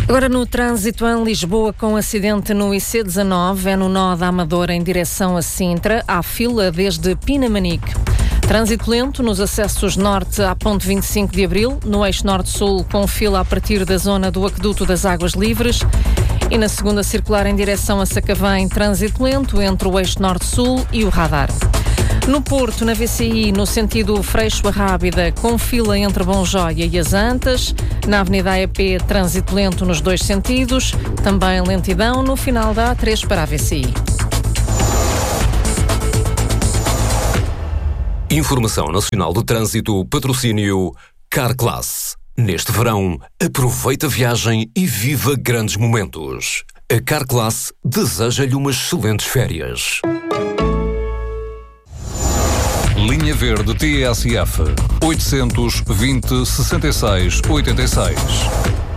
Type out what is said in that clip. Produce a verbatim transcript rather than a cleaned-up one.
Agora no trânsito em Lisboa, com acidente no I C dezanove, é no nó da Amadora em direção a Sintra, há fila desde Pinamanique. Trânsito lento nos acessos norte à ponte vinte e cinco de Abril, no eixo norte-sul com fila a partir da zona do Aqueduto das Águas Livres e na segunda circular em direção a Sacavém, trânsito lento entre o eixo norte-sul e o radar. No Porto, na V C I, no sentido Freixo a Rábida, com fila entre Bonjóia e as Antas. Na Avenida A E P, trânsito lento nos dois sentidos. Também lentidão no final da A três para a V C I. Informação Nacional do Trânsito, patrocínio Carclass. Neste verão, aproveita a viagem e viva grandes momentos. A Carclass deseja-lhe umas excelentes férias. Linha Verde T S F oitocentos e vinte, sessenta e seis, oitenta e seis.